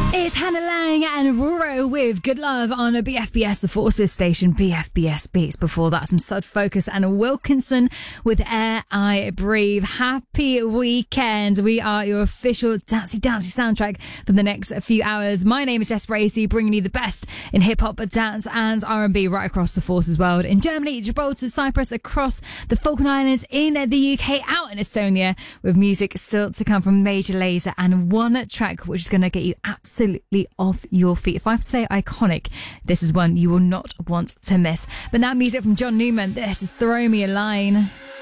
It's Hannah Lang and Roro with Good Love on a BFBS, the Forces station, BFBS Beats. Before that, some Sud Focus and Wilkinson with Air I Breathe. Happy weekend. We are your official dancey soundtrack for the next few hours. My name is Jess Bracey, bringing you the best in hip-hop, dance and R&B right across the Forces world. In Germany, Gibraltar, Cyprus, across the Falkland Islands, in the UK, out in Estonia, with music still to come from Major Lazer and one track which is going to get you absolutely off your feet. If I have to say iconic, this is one you will not want to miss. But now music from John Newman. This is Throw Me a Line.